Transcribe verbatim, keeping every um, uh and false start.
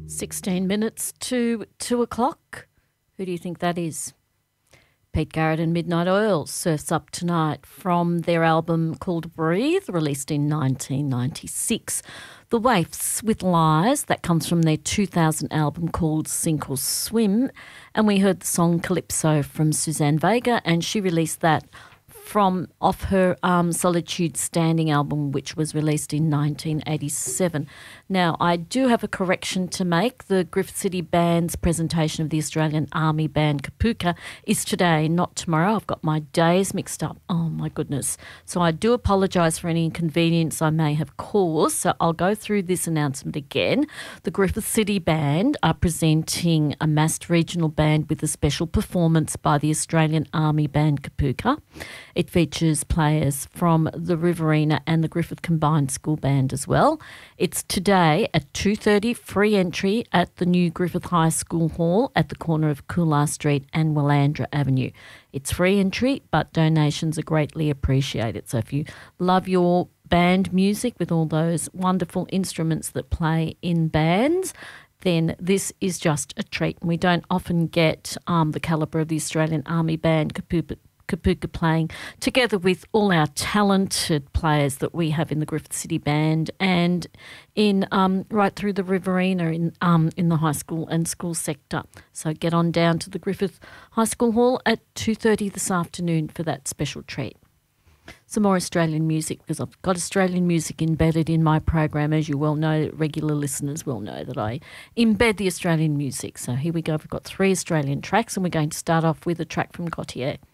sixteen minutes to two o'clock. Who do you think that is? Pete Garrett and Midnight Oil, Surfs Up Tonight, from their album called Breathe, released in nineteen ninety-six. The Waifs with Lies, that comes from their two thousand album called Sink or Swim. And we heard the song Calypso from Suzanne Vega, and she released that from off her um, Solitude Standing album, which was released in nineteen eighty-seven. Now, I do have a correction to make. The Griffith City Band's presentation of the Australian Army Band Kapuka is today, not tomorrow. I've got my days mixed up. Oh, my goodness. So I do apologise for any inconvenience I may have caused. So I'll go through this announcement again. The Griffith City Band are presenting a massed regional band with a special performance by the Australian Army Band Kapuka. It features players from the Riverina and the Griffith Combined School Band as well. It's today at two thirty, free entry at the new Griffith High School Hall at the corner of Coolar Street and Willandra Avenue. It's free entry, but donations are greatly appreciated. So if you love your band music with all those wonderful instruments that play in bands, then this is just a treat. We don't often get um, the calibre of the Australian Army Band Kapuka Kapuka playing together with all our talented players that we have in the Griffith City Band and in um, right through the Riverina in um, in the high school and school sector. So get on down to the Griffith High School Hall at two thirty this afternoon for that special treat. Some more Australian music, because I've got Australian music embedded in my program. As you well know, regular listeners will know that I embed the Australian music. So here we go. We've got three Australian tracks, and we're going to start off with a track from Gautier.